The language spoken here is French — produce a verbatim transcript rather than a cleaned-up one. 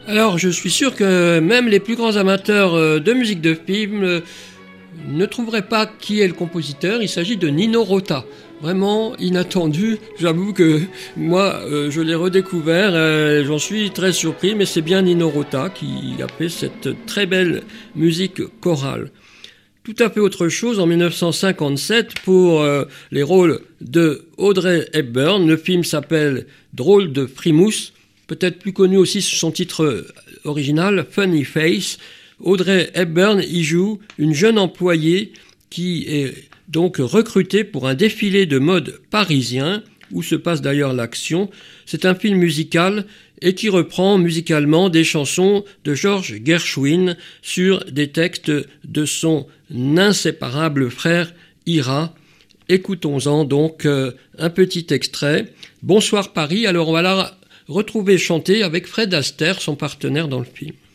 Alors, je suis sûr que même les plus grands amateurs de musique de film ne trouveraient pas qui est le compositeur. Il s'agit de Nino Rota. Vraiment inattendu. J'avoue que moi, euh, je l'ai redécouvert. Euh, j'en suis très surpris, mais c'est bien Nino Rota qui a fait cette très belle musique chorale. Tout à fait autre chose en dix-neuf cent cinquante-sept pour euh, les rôles de Audrey Hepburn. Le film s'appelle Drôle de frimousse, peut-être plus connu aussi sous son titre original, Funny Face. Audrey Hepburn y joue une jeune employée qui est donc recrutée pour un défilé de mode parisien, où se passe d'ailleurs l'action. C'est un film musical et qui reprend musicalement des chansons de George Gershwin sur des textes de son inséparable frère Ira. Écoutons-en donc euh, un petit extrait. Bonsoir Paris, alors on va la retrouver chanter avec Fred Astaire, son partenaire dans le film.